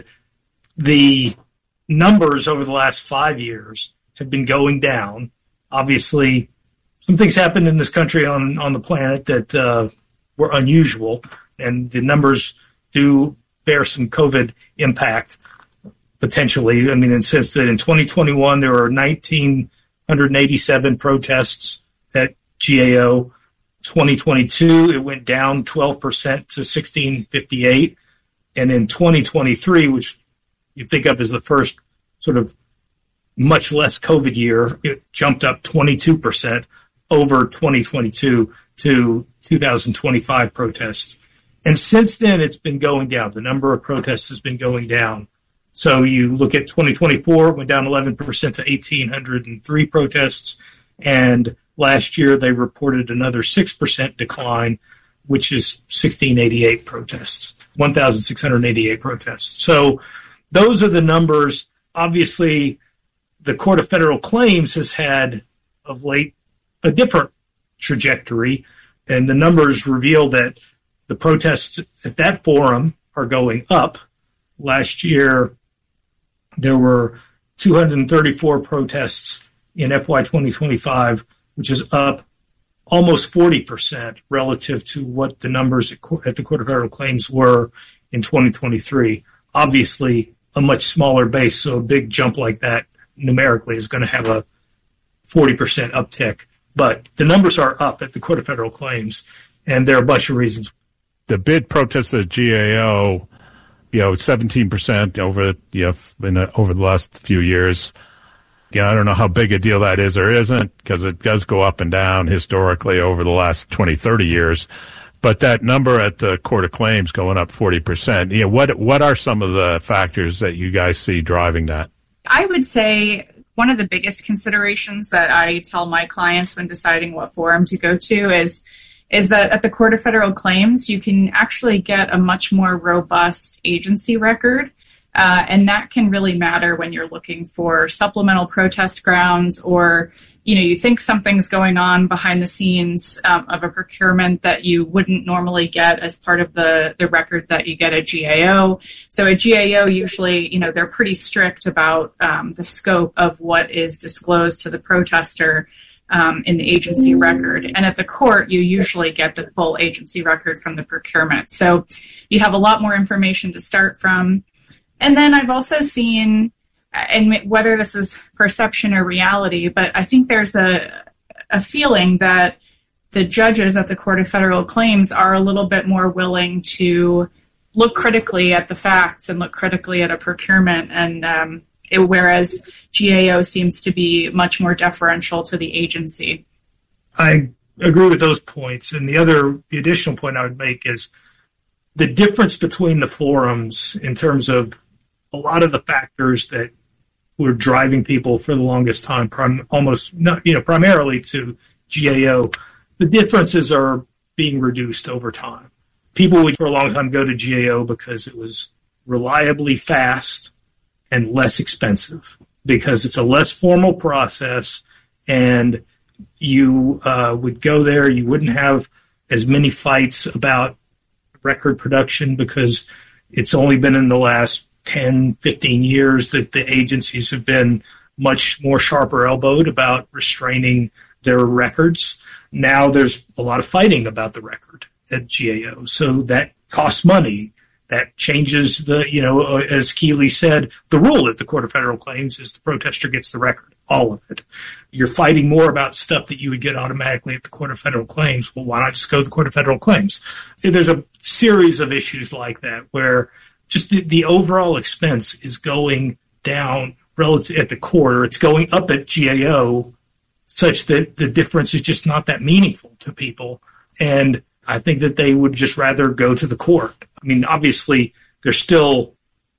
the numbers over the last five years have been going down. Obviously, some things happened in this country on, on the planet that uh, were unusual, and the numbers do bear some COVID impact, potentially. I mean, it says that in twenty twenty-one, there were one thousand nine hundred eighty-seven protests at G A O. twenty twenty-two, it went down twelve percent to sixteen fifty-eight. And in twenty twenty-three, which you think of as the first sort of much less COVID year, it jumped up twenty-two percent over twenty twenty-two to two thousand twenty-five protests. And since then, it's been going down. The number of protests has been going down. So you look at twenty twenty-four, it went down eleven percent to one thousand eight hundred three protests. And last year, they reported another six percent decline, which is one thousand six hundred eighty-eight protests, one thousand six hundred eighty-eight protests. So those are the numbers. Obviously, the Court of Federal Claims has had of late a different trajectory, and the numbers reveal that the protests at that forum are going up. Last year, there were two hundred thirty-four protests in F Y twenty twenty-five, which is up almost forty percent relative to what the numbers at, co- at the Court of Federal Claims were in twenty twenty-three. Obviously, a much smaller base, so a big jump like that numerically is going to have a forty percent uptick. But the numbers are up at the Court of Federal Claims, and there are a bunch of reasons. The bid protest at G A O, you know, seventeen percent over, you know, in a, over the last few years. Yeah, I don't know how big a deal that is or isn't, because it does go up and down historically over the last twenty, thirty years. But that number at the Court of Claims going up forty percent, you know, what, what are some of the factors that you guys see driving that? I would say one of the biggest considerations that I tell my clients when deciding what forum to go to is is that at the Court of Federal Claims, you can actually get a much more robust agency record. Uh, and that can really matter when you're looking for supplemental protest grounds, or, you know, you think something's going on behind the scenes um, of a procurement that you wouldn't normally get as part of the, the record that you get at G A O. So at G A O, usually, you know, they're pretty strict about um, the scope of what is disclosed to the protester um, in the agency record. And at the court, you usually get the full agency record from the procurement. So you have a lot more information to start from. And then I've also seen, and whether this is perception or reality, but I think there's a a feeling that the judges at the Court of Federal Claims are a little bit more willing to look critically at the facts and look critically at a procurement, and um, it, whereas G A O seems to be much more deferential to the agency. I agree with those points. And the other, the additional point I would make is the difference between the forums in terms of a lot of the factors that were driving people for the longest time, prim, almost not, you know, primarily to G A O. The differences are being reduced over time. People would, for a long time, go to G A O because it was reliably fast and less expensive, because it's a less formal process, and you uh, would go there. You wouldn't have as many fights about record production because it's only been in the last ten, fifteen years that the agencies have been much more sharper elbowed about restraining their records. Now there's a lot of fighting about the record at G A O. So that costs money. That changes the, you know, as Keeley said, the rule at the Court of Federal Claims is the protester gets the record, all of it. You're fighting more about stuff that you would get automatically at the Court of Federal Claims. Well, why not just go to the Court of Federal Claims? There's a series of issues like that where just the, the overall expense is going down relative at the court, or it's going up at G A O, such that the difference is just not that meaningful to people. And I think that they would just rather go to the court. I mean, obviously, there's still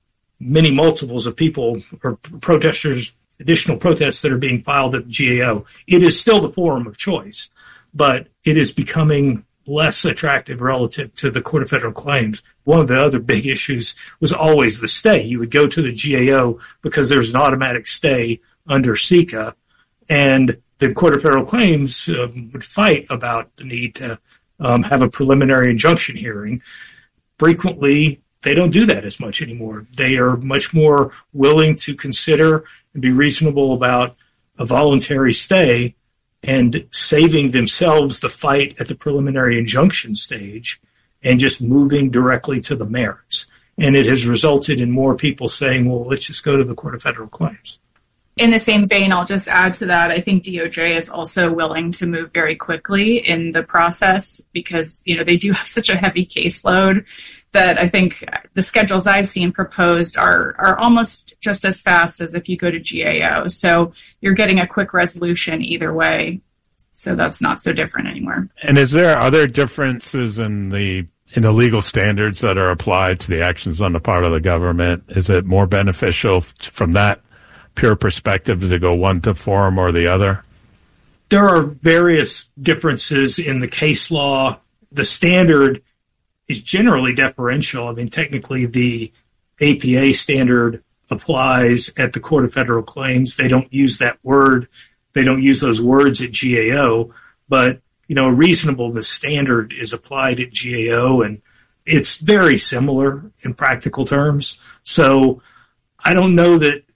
many multiples of people or protesters, additional protests that are being filed at the G A O. It is still the forum of choice, but it is becoming less attractive relative to the Court of Federal Claims. One of the other big issues was always the stay. You would go to the G A O because there's an automatic stay under C I C A, and the Court of Federal Claims um, would fight about the need to um, have a preliminary injunction hearing. Frequently, they don't do that as much anymore. They are much more willing to consider and be reasonable about a voluntary stay and saving themselves the fight at the preliminary injunction stage and just moving directly to the merits. And it has resulted in more people saying, well, let's just go to the Court of Federal Claims. In the same vein, I'll just add to that, I think D O J is also willing to move very quickly in the process because, you know, they do have such a heavy caseload that I think the schedules I've seen proposed are are almost just as fast as if you go to G A O. So you're getting a quick resolution either way. So that's not so different anymore. And is there are there differences in the in the legal standards that are applied to the actions on the part of the government? Is it more beneficial from that pure perspective to go one to forum or the other? There are various differences in the case law. The standard is generally deferential. I mean, technically the A P A standard applies at the Court of Federal Claims. They don't use that word. They don't use those words at G A O, but, you know, a reasonableness standard is applied at G A O, and it's very similar in practical terms. So I don't know that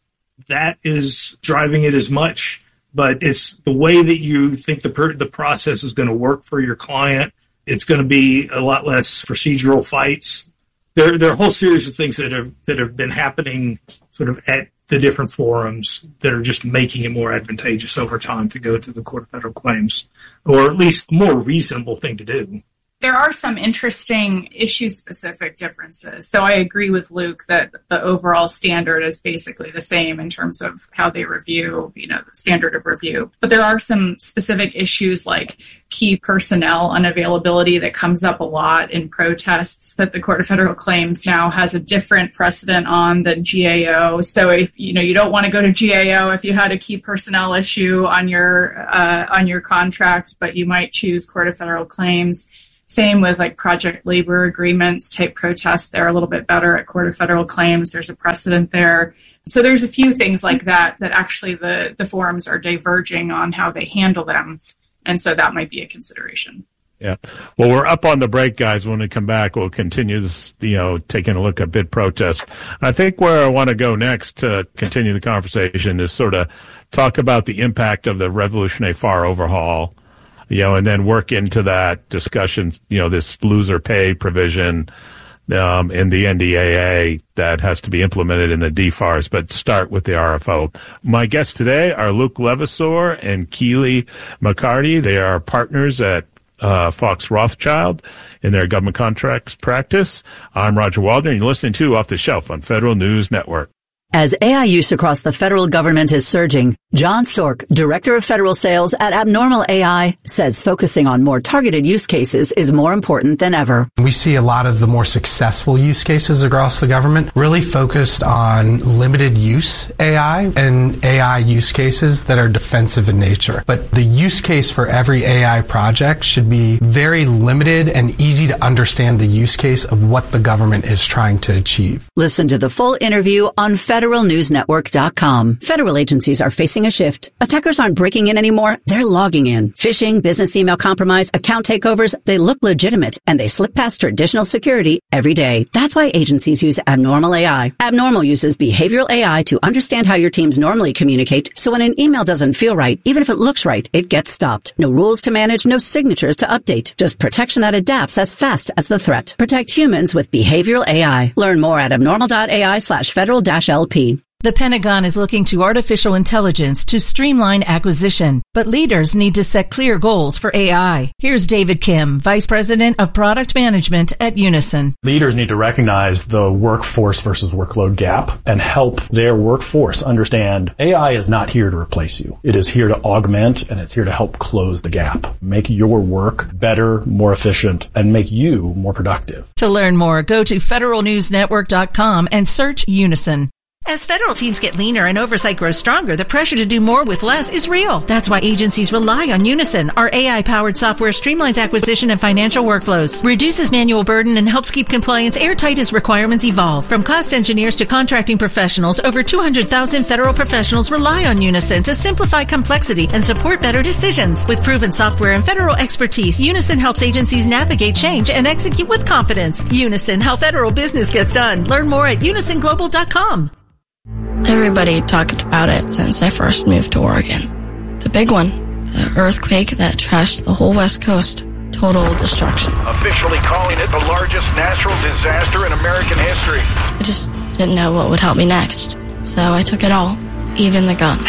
that is driving it as much, but it's the way that you think the per- the process is going to work for your client. It's going to be a lot less procedural fights. There, there are a whole series of things that have that have been happening sort of at the different forums that are just making it more advantageous over time to go to the Court of Federal Claims, or at least a more reasonable thing to do. There are some interesting issue-specific differences. So I agree with Luke that the overall standard is basically the same in terms of how they review, you know, the standard of review. But there are some specific issues like key personnel unavailability that comes up a lot in protests that the Court of Federal Claims now has a different precedent on than G A O. So, if, you know, you don't want to go to G A O if you had a key personnel issue on your uh, on your contract, but you might choose Court of Federal Claims. Same with like project labor agreements type protests. They're a little bit better at Court of Federal Claims. There's a precedent there. So there's a few things like that that actually the, the forums are diverging on how they handle them. And so that might be a consideration. Yeah. Well, we're up on the break, guys. When we come back, we'll continue this, you know, taking a look at bid protests. I think where I want to go next to continue the conversation is sort of talk about the impact of the Revolution A F A R overhaul. You know, and then work into that discussion, you know, this loser pay provision um, in the N D A A that has to be implemented in the D F A Rs, but start with the R F O. My guests today are Luke Levasseur and Keely McCarty. They are partners at uh, Fox Rothschild in their government contracts practice. I'm Roger Waldron. You're listening to Off the Shelf on Federal News Network. As A I use across the federal government is surging, John Sork, Director of Federal Sales at Abnormal A I, says focusing on more targeted use cases is more important than ever. We see a lot of the more successful use cases across the government really focused on limited use A I and A I use cases that are defensive in nature. But the use case for every A I project should be very limited and easy to understand the use case of what the government is trying to achieve. Listen to the full interview on federal news network dot com. Federal agencies are facing a shift. Attackers aren't breaking in anymore. They're logging in. Phishing, business email compromise, account takeovers, they look legitimate and they slip past traditional security every day. That's why agencies use Abnormal A I. Abnormal uses behavioral A I to understand how your teams normally communicate, so when an email doesn't feel right, even if it looks right, it gets stopped. No rules to manage, no signatures to update. Just protection that adapts as fast as the threat. Protect humans with behavioral A I. Learn more at abnormal dot A I slash federal dash L P. The Pentagon is looking to artificial intelligence to streamline acquisition, but leaders need to set clear goals for A I. Here's David Kim, Vice President of Product Management at Unison. Leaders need to recognize the workforce versus workload gap and help their workforce understand A I is not here to replace you. It is here to augment, and it's here to help close the gap. Make your work better, more efficient, and make you more productive. To learn more, go to federal news network dot com and search Unison. As federal teams get leaner and oversight grows stronger, the pressure to do more with less is real. That's why agencies rely on Unison. Our A I-powered software streamlines acquisition and financial workflows, reduces manual burden, and helps keep compliance airtight as requirements evolve. From cost engineers to contracting professionals, over two hundred thousand federal professionals rely on Unison to simplify complexity and support better decisions. With proven software and federal expertise, Unison helps agencies navigate change and execute with confidence. Unison, how federal business gets done. Learn more at unison global dot com. Everybody talked about it since I first moved to Oregon. The big one, the earthquake that trashed the whole West Coast. Total destruction. Officially calling it the largest natural disaster in American history. I just didn't know what would help me next. So I took it all, even the gun.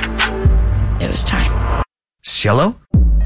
It was time. Cielo?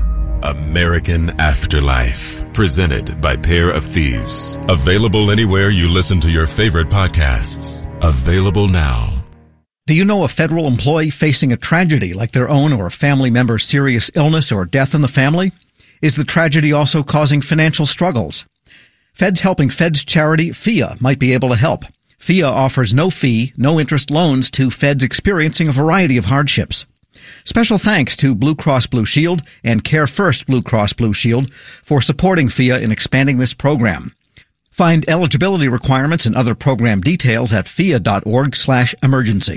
American Afterlife, presented by Pair of Thieves. Available anywhere you listen to your favorite podcasts. Available now. Do you know a federal employee facing a tragedy like their own or a family member's serious illness or death in the family? Is the tragedy also causing financial struggles? Feds Helping Feds charity F I A might be able to help. F I A offers no fee, no interest loans to feds experiencing a variety of hardships. Special thanks to Blue Cross Blue Shield and Care First Blue Cross Blue Shield for supporting F I A in expanding this program. Find eligibility requirements and other program details at F I A dot org slash emergency.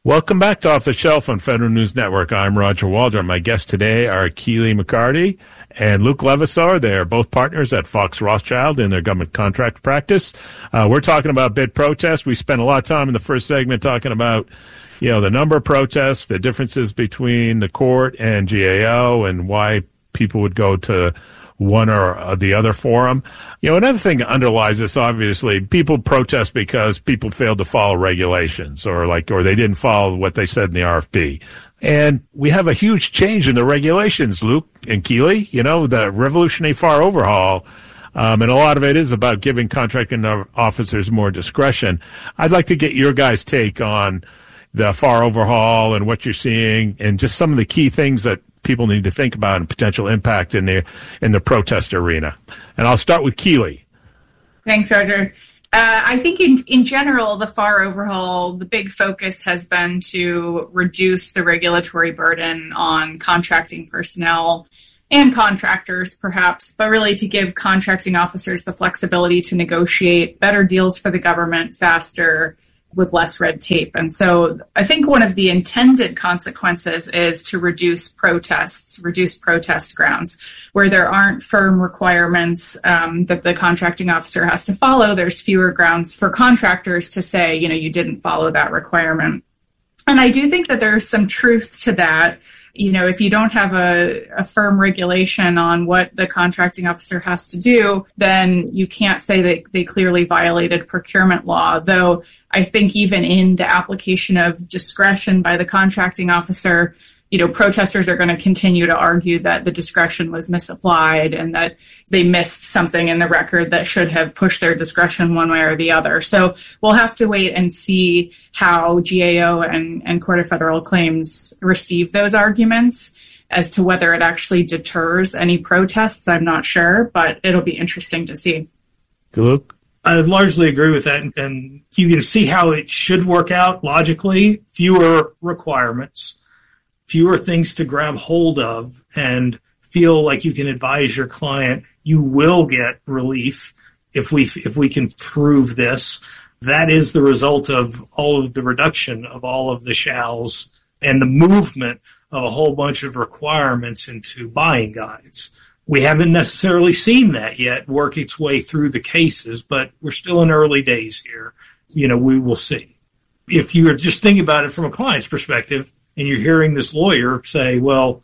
Welcome back to Off the Shelf on Federal News Network. I'm Roger Waldron. My guests today are Keely McCarty and Luke Levasseur. They are both partners at Fox Rothschild in their government contract practice. Uh, we're talking about bid protests. We spent a lot of time in the first segment talking about, you know, the number of protests, the differences between the court and G A O, and why people would go to one or the other forum. You know, another thing that underlies this, obviously, people protest because people failed to follow regulations or like, or they didn't follow what they said in the R F P. And we have a huge change in the regulations, Luke and Keely, you know, the revolutionary FAR overhaul. Um, and a lot of it is about giving contracting officers more discretion. I'd like to get your guys' take on the FAR overhaul and what you're seeing and just some of the key things that people need to think about and potential impact in the in the protest arena. And I'll start with Keely. Thanks, Roger. Uh, I think in, in general, the FAR overhaul, the big focus has been to reduce the regulatory burden on contracting personnel and contractors, perhaps, but really to give contracting officers the flexibility to negotiate better deals for the government faster, with less red tape. And so I think one of the intended consequences is to reduce protests, reduce protest grounds. Where there aren't firm requirements um, that the contracting officer has to follow, there's fewer grounds for contractors to say, you know, you didn't follow that requirement. And I do think that there's some truth to that. You know, if you don't have a, a firm regulation on what the contracting officer has to do, then you can't say that they clearly violated procurement law. Though I think even in the application of discretion by the contracting officer, you know, protesters are going to continue to argue that the discretion was misapplied and that they missed something in the record that should have pushed their discretion one way or the other. So we'll have to wait and see how G A O and, and Court of Federal Claims receive those arguments. As to whether it actually deters any protests, I'm not sure, but it'll be interesting to see. Luke? I largely agree with that, and you can see how it should work out logically. Fewer requirements, fewer things to grab hold of, and feel like you can advise your client, you will get relief if we if we can prove this. That is the result of all of the reduction of all of the shalls and the movement of a whole bunch of requirements into buying guides. We haven't necessarily seen that yet work its way through the cases, but we're still in early days here. You know, we will see. If you're just thinking about it from a client's perspective, and you're hearing this lawyer say, well,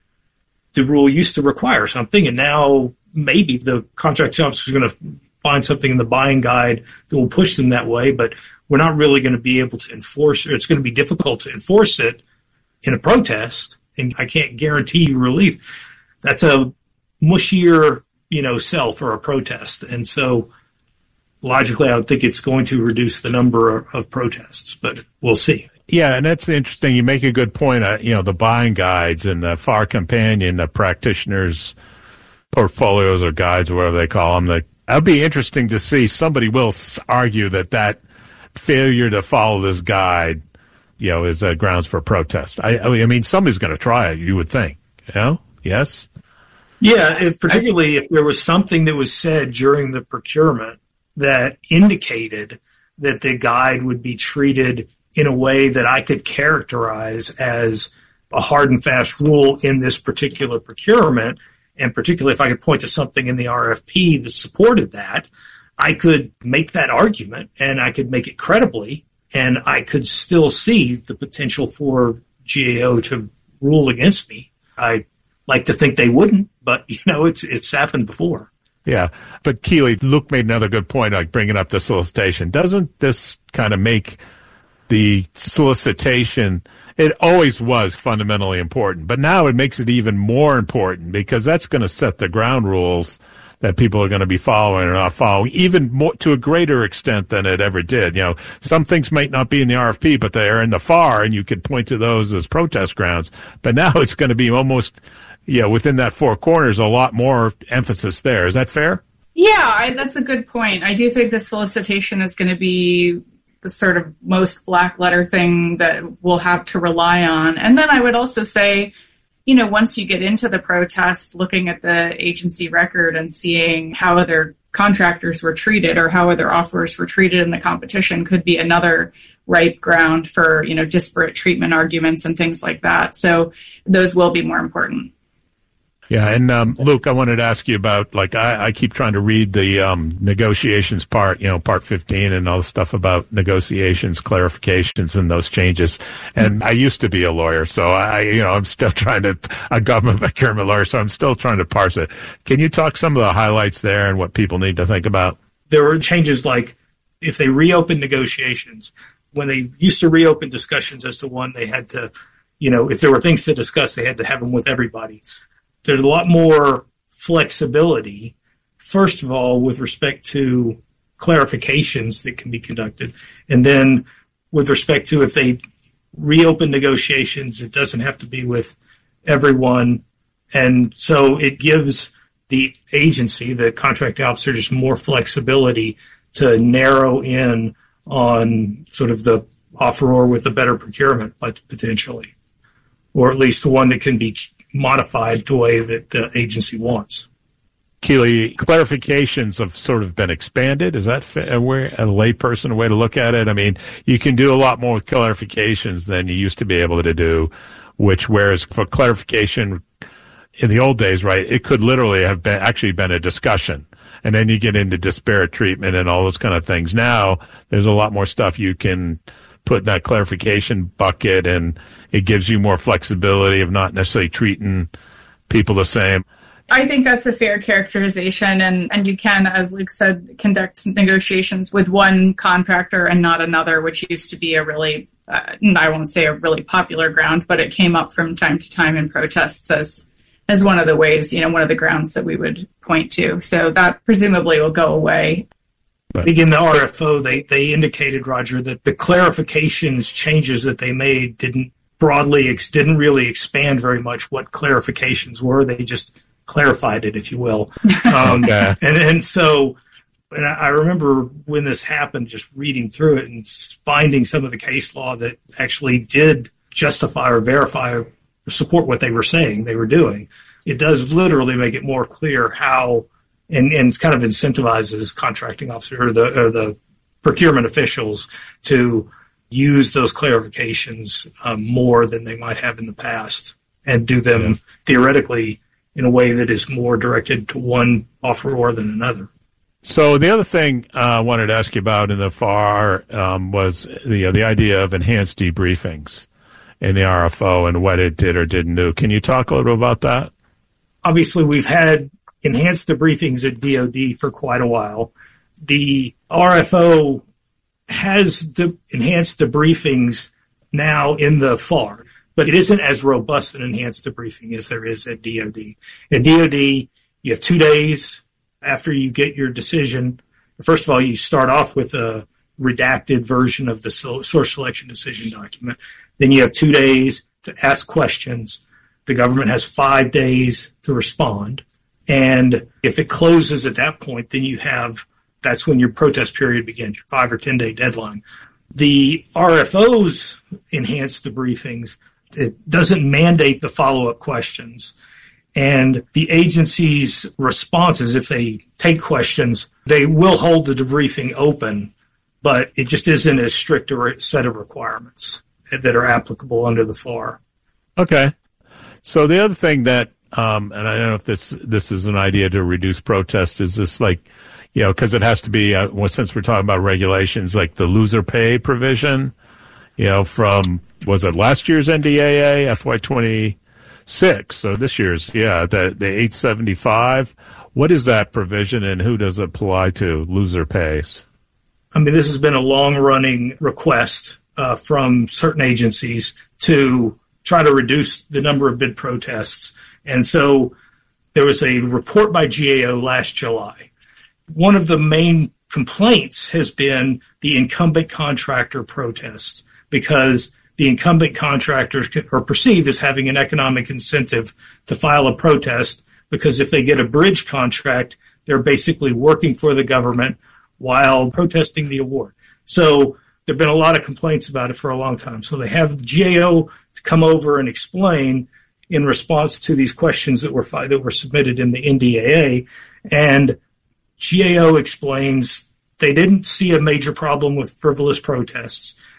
the rule used to require something, and now maybe the contracting officer is going to find something in the buying guide that will push them that way, but we're not really going to be able to enforce it. It's going to be difficult to enforce it in a protest, and I can't guarantee you relief. That's a mushier, you know, sell for a protest. And so logically, I would think it's going to reduce the number of protests, but we'll see. Yeah, and that's interesting. You make a good point. Uh, you know, the buying guides and the FAR Companion, the practitioners' portfolios or guides, or whatever they call them. That would be interesting to see. Somebody will argue that that failure to follow this guide, you know, is uh, grounds for protest. I, I mean, somebody's going to try it, you would think. You know? Yes? Yeah, if, particularly if there was something that was said during the procurement that indicated that the guide would be treated in a way that I could characterize as a hard and fast rule in this particular procurement, and particularly if I could point to something in the R F P that supported that, I could make that argument, and I could make it credibly, and I could still see the potential for G A O to rule against me. I like to think they wouldn't, but, you know, it's it's happened before. Yeah, but Keely, Luke made another good point, like bringing up the solicitation. Doesn't this kind of make the solicitation, it always was fundamentally important, but now it makes it even more important because that's going to set the ground rules that people are going to be following or not following, even more to a greater extent than it ever did. You know, some things might not be in the R F P, but they are in the FAR, and you could point to those as protest grounds. But now it's going to be almost, you know, within that four corners, a lot more emphasis there. Is that fair? Yeah, I, that's a good point. I do think the solicitation is going to be the sort of most black letter thing that we'll have to rely on. And then I would also say, you know, once you get into the protest, looking at the agency record and seeing how other contractors were treated or how other offers were treated in the competition could be another ripe ground for, you know, disparate treatment arguments and things like that. So those will be more important. Yeah, and um, Luke, I wanted to ask you about, like, I, I keep trying to read the um, negotiations part, you know, part fifteen and all the stuff about negotiations, clarifications, and those changes. And I used to be a lawyer, so I, you know, I'm still trying to, a government procurement lawyer, so I'm still trying to parse it. Can you talk some of the highlights there and what people need to think about? There were changes like if they reopen negotiations, when they used to reopen discussions as to one, they had to, you know, if there were things to discuss, they had to have them with everybody. There's a lot more flexibility, first of all, with respect to clarifications that can be conducted. And then with respect to if they reopen negotiations, it doesn't have to be with everyone. And so it gives the agency, the contracting officer, just more flexibility to narrow in on sort of the offeror with a better procurement, but potentially, or at least one that can be modified the way that the agency wants. Keely, clarifications have sort of been expanded. Is that a, way, a layperson a way to look at it? I mean, you can do a lot more with clarifications than you used to be able to do, which whereas for clarification in the old days, right, it could literally have been actually been a discussion. And then you get into disparate treatment and all those kind of things. Now, there's a lot more stuff you can put in that clarification bucket, and it gives you more flexibility of not necessarily treating people the same. I think that's a fair characterization, and, and you can, as Luke said, conduct negotiations with one contractor and not another, which used to be a really, uh, I won't say a really popular ground, but it came up from time to time in protests as as one of the ways, you know, one of the grounds that we would point to. So that presumably will go away. I think in the R F O, they, they indicated, Roger, that the clarifications changes that they made didn't broadly, ex- didn't really expand very much what clarifications were. They just clarified it, if you will. Um, okay. And and so, and I, I remember when this happened, just reading through it and finding some of the case law that actually did justify or verify or support what they were saying they were doing. It does literally make it more clear how, and, and kind of incentivizes contracting officer or the, or the procurement officials to use those clarifications um, more than they might have in the past, and do them yeah. theoretically in a way that is more directed to one offeror than another. So the other thing uh, I wanted to ask you about in the F A R um, was the uh, the idea of enhanced debriefings in the R F O and what it did or didn't do. Can you talk a little about that? Obviously, we've had enhanced debriefings at D O D for quite a while. The R F O has de- enhanced debriefings now in the F A R, but it isn't as robust an enhanced debriefing as there is at D O D. At D O D, you have two days after you get your decision. First of all, you start off with a redacted version of the source selection decision document. Then you have two days to ask questions. The government has five days to respond. And if it closes at that point, then you have, that's when your protest period begins, your five or ten day deadline. The R F O's enhanced debriefings, it doesn't mandate the follow-up questions. And the agency's responses, if they take questions, they will hold the debriefing open, but it just isn't as strict a set of requirements that are applicable under the F A R. Okay. So the other thing that, um, and I don't know if this this is an idea to reduce protest, is this like, you know, because it has to be, uh, well, since we're talking about regulations, like the loser pay provision, you know, from, was it last year's N D A A, F Y twenty-six, so this year's, yeah, the, the eight seventy-five. What is that provision and who does it apply to, loser pays? I mean, this has been a long-running request uh, from certain agencies to try to reduce the number of bid protests. And so there was a report by G A O last July. One of the main complaints has been the incumbent contractor protests, because the incumbent contractors are perceived as having an economic incentive to file a protest, because if they get a bridge contract, they're basically working for the government while protesting the award. So there have been a lot of complaints about it for a long time. So they have the G A O to come over and explain in response to these questions that were fi- that were submitted in the N D A A. And G A O explains they didn't see a major problem with frivolous protests.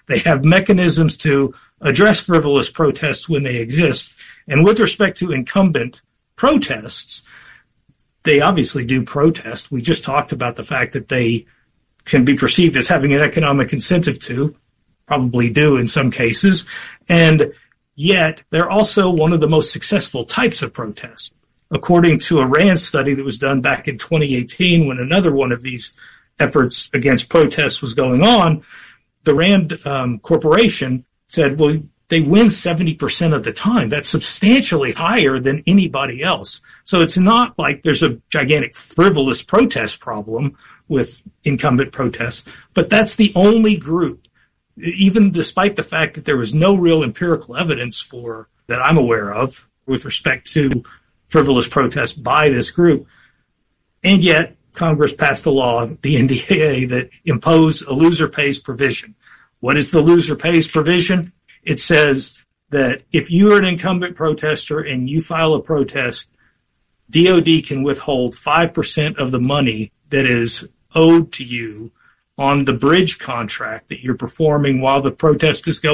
They have mechanisms to address frivolous protests when they exist. And with respect to incumbent protests, they obviously do protest. We just talked about the fact that they can be perceived as having an economic incentive to, probably do in some cases. And yet they're also one of the most successful types of protest. According to a RAND study that was done back in twenty eighteen, when another one of these efforts against protests was going on, the RAND um, Corporation said, well, they win seventy percent of the time. That's substantially higher than anybody else. So it's not like there's a gigantic frivolous protest problem with incumbent protests, but that's the only group, even despite the fact that there was no real empirical evidence for that I'm aware of with respect to frivolous protests by this group. And yet Congress passed a law, the N D A A, that imposed a loser pays provision. What is the loser pays provision? It says that if you are an incumbent protester and you file a protest, D O D can withhold five percent of the money that is owed to you on the bridge contract that you're performing while the protest is going